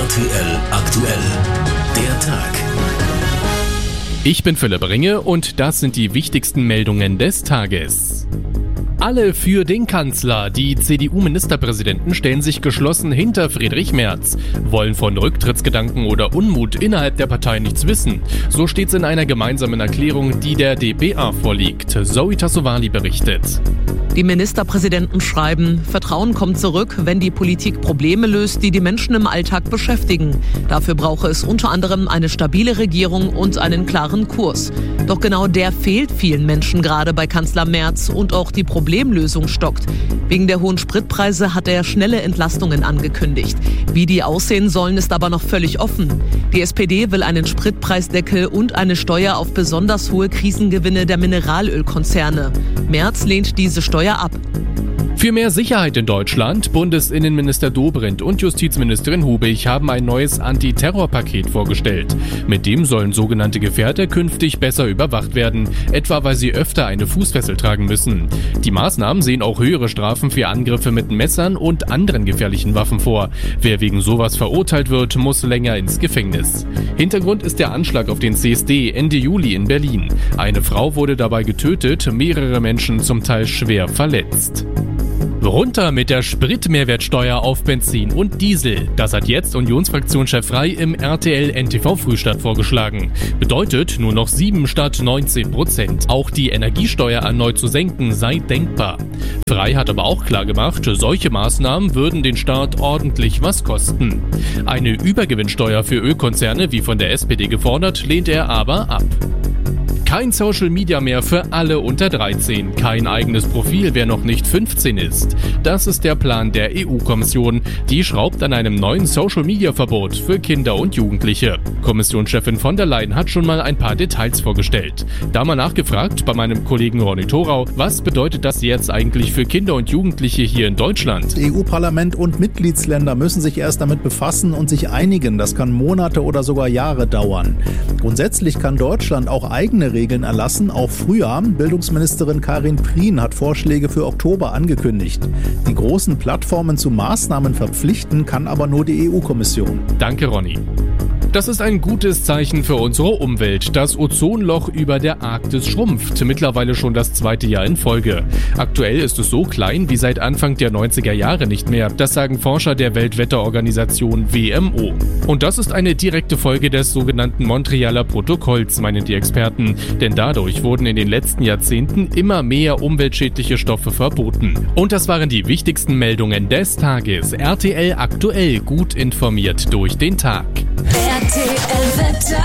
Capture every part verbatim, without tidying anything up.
T L aktuell. Der Tag. Ich bin Philipp Ringe und das sind die wichtigsten Meldungen des Tages. Alle für den Kanzler. Die C D U-Ministerpräsidenten stellen sich geschlossen hinter Friedrich Merz, wollen von Rücktrittsgedanken oder Unmut innerhalb der Partei nichts wissen. So steht's in einer gemeinsamen Erklärung, die der D P A vorliegt. Zoe Tassovali berichtet. Die Ministerpräsidenten schreiben, Vertrauen kommt zurück, wenn die Politik Probleme löst, die die Menschen im Alltag beschäftigen. Dafür brauche es unter anderem eine stabile Regierung und einen klaren Kurs. Doch genau der fehlt vielen Menschen gerade bei Kanzler Merz und auch die Problemlösung stockt. Wegen der hohen Spritpreise hat er schnelle Entlastungen angekündigt. Wie die aussehen sollen, ist aber noch völlig offen. Die S P D will einen Spritpreisdeckel und eine Steuer auf besonders hohe Krisengewinne der Mineralölkonzerne. Merz lehnt diese Steuer ab. Für mehr Sicherheit in Deutschland, Bundesinnenminister Dobrindt und Justizministerin Hubig haben ein neues Antiterrorpaket vorgestellt. Mit dem sollen sogenannte Gefährder künftig besser überwacht werden, etwa weil sie öfter eine Fußfessel tragen müssen. Die Maßnahmen sehen auch höhere Strafen für Angriffe mit Messern und anderen gefährlichen Waffen vor. Wer wegen sowas verurteilt wird, muss länger ins Gefängnis. Hintergrund ist der Anschlag auf den C S D Ende Juli in Berlin. Eine Frau wurde dabei getötet, mehrere Menschen zum Teil schwer verletzt. Runter mit der Spritmehrwertsteuer auf Benzin und Diesel. Das hat jetzt Unionsfraktionschef Frey im R T L N T V Frühstart vorgeschlagen. Bedeutet nur noch sieben statt neunzehn Prozent. Auch die Energiesteuer erneut zu senken sei denkbar. Frey hat aber auch klargemacht, solche Maßnahmen würden den Staat ordentlich was kosten. Eine Übergewinnsteuer für Ölkonzerne, wie von der S P D gefordert, lehnt er aber ab. Kein Social Media mehr für alle unter dreizehn, kein eigenes Profil, wer noch nicht fünfzehn ist. Das ist der Plan der E U-Kommission. Die schraubt an einem neuen Social Media Verbot für Kinder und Jugendliche. Kommissionschefin von der Leyen hat schon mal ein paar Details vorgestellt. Da mal nachgefragt bei meinem Kollegen Ronny Thorau, was bedeutet das jetzt eigentlich für Kinder und Jugendliche hier in Deutschland? E U-Parlament und Mitgliedsländer müssen sich erst damit befassen und sich einigen. Das kann Monate oder sogar Jahre dauern. Grundsätzlich kann Deutschland auch eigene Regeln erlassen, auch früher. Bildungsministerin Karin Prien hat Vorschläge für Oktober angekündigt. Die großen Plattformen zu Maßnahmen verpflichten kann aber nur die E U-Kommission. Danke, Ronny. Das ist ein gutes Zeichen für unsere Umwelt. Das Ozonloch über der Arktis schrumpft, mittlerweile schon das zweite Jahr in Folge. Aktuell ist es so klein wie seit Anfang der neunziger Jahre nicht mehr. Das sagen Forscher der Weltwetterorganisation W M O. Und das ist eine direkte Folge des sogenannten Montrealer Protokolls, meinen die Experten. Denn dadurch wurden in den letzten Jahrzehnten immer mehr umweltschädliche Stoffe verboten. Und das waren die wichtigsten Meldungen des Tages. R T L aktuell, gut informiert durch den Tag. R T L-Wetter.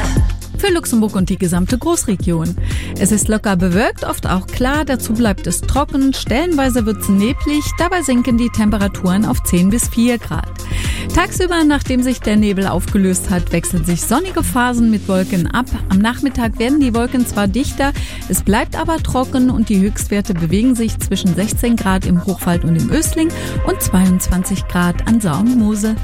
Für Luxemburg und die gesamte Großregion. Es ist locker bewölkt, oft auch klar, dazu bleibt es trocken, stellenweise wird es neblig, dabei sinken die Temperaturen auf zehn bis vier Grad. Tagsüber, nachdem sich der Nebel aufgelöst hat, wechseln sich sonnige Phasen mit Wolken ab. Am Nachmittag werden die Wolken zwar dichter, es bleibt aber trocken und die Höchstwerte bewegen sich zwischen sechzehn Grad im Hochwald und im Ösling und zweiundzwanzig Grad an Saar und Mosel.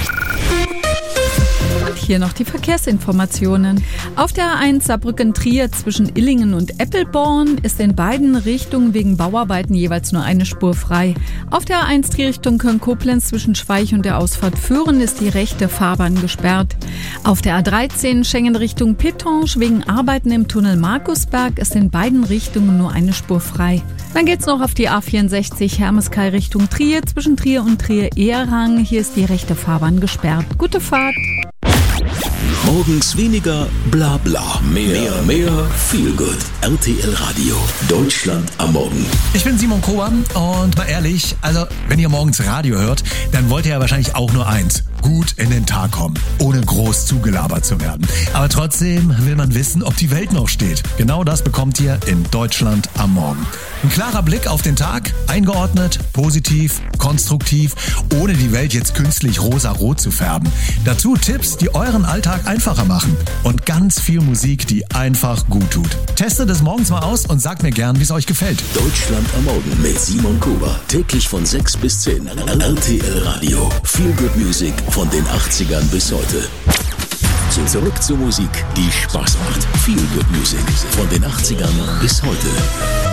Hier noch die Verkehrsinformationen. Auf der A eins Saarbrücken-Trier zwischen Illingen und Eppelborn ist in beiden Richtungen wegen Bauarbeiten jeweils nur eine Spur frei. Auf der A eins Trier Richtung Köln-Koblenz zwischen Schweich und der Ausfahrt Führen ist die rechte Fahrbahn gesperrt. Auf der A dreizehn Schengen Richtung Pittange wegen Arbeiten im Tunnel Markusberg ist in beiden Richtungen nur eine Spur frei. Dann geht's noch auf die A vierundsechzig Hermeskeil Richtung Trier zwischen Trier und Trier-Ehrang. Hier ist die rechte Fahrbahn gesperrt. Gute Fahrt! Morgens weniger Blabla, mehr, mehr, mehr Feel Good. R T L Radio, Deutschland am Morgen. Ich bin Simon Kober und mal ehrlich, also wenn ihr morgens Radio hört, dann wollt ihr ja wahrscheinlich auch nur eins: gut in den Tag kommen, ohne groß zugelabert zu werden. Aber trotzdem will man wissen, ob die Welt noch steht. Genau das bekommt ihr in Deutschland am Morgen. Ein klarer Blick auf den Tag, eingeordnet, positiv, konstruktiv, ohne die Welt jetzt künstlich rosa-rot zu färben. Dazu Tipps, die euren Alltag einfacher machen und ganz viel Musik, die einfach gut tut. Testet es morgens mal aus und sagt mir gern, wie es euch gefällt. Deutschland am Morgen mit Simon Kober. Täglich von sechs bis zehn. R T L Radio. Feel Good Music von den achtzigern bis heute. So, zurück zur Musik, die Spaß macht. Feel Good Music von den achtzigern bis heute.